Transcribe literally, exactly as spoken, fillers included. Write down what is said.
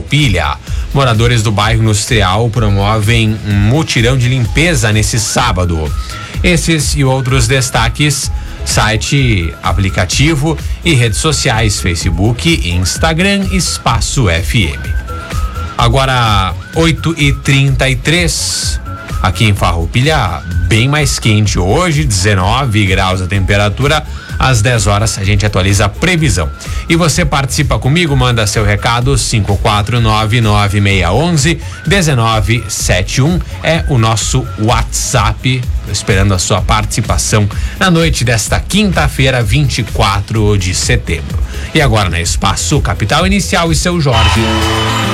Farroupilha. Moradores do bairro Industrial promovem um mutirão de limpeza nesse sábado. Esses e outros destaques: site, aplicativo e redes sociais, Facebook e Instagram, Espaço F M. Agora, oito e trinta e três. Aqui em Farroupilha, bem mais quente hoje, dezenove graus a temperatura. Às dez horas a gente atualiza a previsão. E você participa comigo, manda seu recado. Cinco quatro nove nove seis um um um nove sete um é o nosso WhatsApp. Tô esperando a sua participação na noite desta quinta-feira, vinte e quatro de setembro. E agora na Espaço Capital Inicial e seu Jorge.